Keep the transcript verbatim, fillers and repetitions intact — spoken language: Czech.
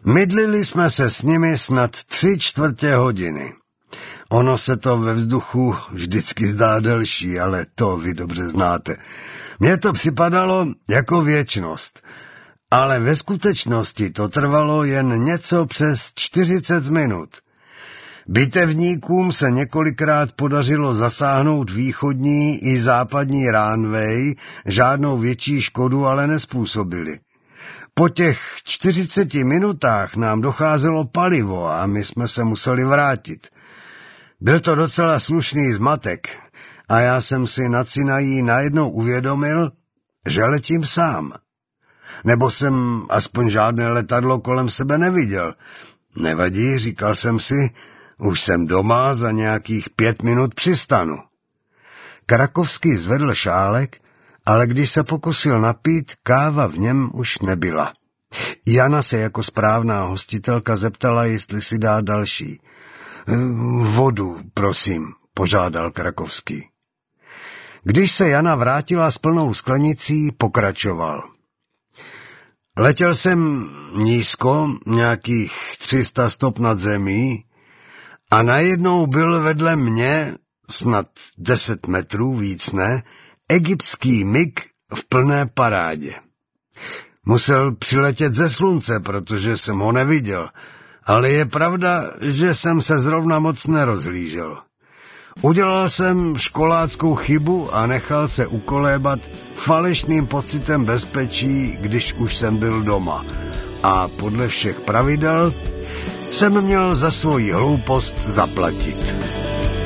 Mydlili jsme se s nimi snad tři čtvrtě hodiny. Ono se to ve vzduchu vždycky zdá delší, ale to vy dobře znáte. Mně to připadalo jako věčnost, ale ve skutečnosti to trvalo jen něco přes čtyřicet minut. Bitevníkům se několikrát podařilo zasáhnout východní i západní runway, žádnou větší škodu ale nezpůsobili. Po těch čtyřiceti minutách nám docházelo palivo a my jsme se museli vrátit. Byl to docela slušný zmatek a já jsem si nad Sinají najednou uvědomil, že letím sám. Nebo jsem aspoň žádné letadlo kolem sebe neviděl. Nevadí, říkal jsem si, už jsem doma, za nějakých pět minut přistanu. Krakovský zvedl šálek, ale když se pokusil napít, káva v něm už nebyla. Jana se jako správná hostitelka zeptala, jestli si dá další. Vodu, prosím, požádal Krakovský. Když se Jana vrátila s plnou sklenicí, pokračoval. Letěl jsem nízko, nějakých tři sta stop nad zemí, a najednou byl vedle mě, snad deset metrů, víc ne, egyptský mig v plné parádě. Musel přiletět ze slunce, protože jsem ho neviděl, ale je pravda, že jsem se zrovna moc nerozhlížel. Udělal jsem školáckou chybu a nechal se ukolébat falešným pocitem bezpečí, když už jsem byl doma. A podle všech pravidel jsem měl za svoji hloupost zaplatit.